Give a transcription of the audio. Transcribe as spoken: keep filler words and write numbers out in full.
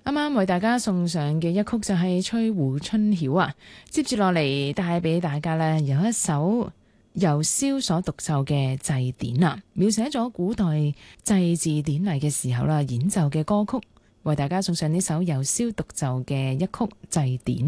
啱啱為大家送上嘅一曲就係《翠湖春曉》啊，接住落嚟帶俾大家呢，有一首由蕭所獨奏嘅祭典啊，描寫咗古代祭祀典禮嘅時候啦演奏嘅歌曲，為大家送上呢首由蕭獨奏嘅一曲祭典。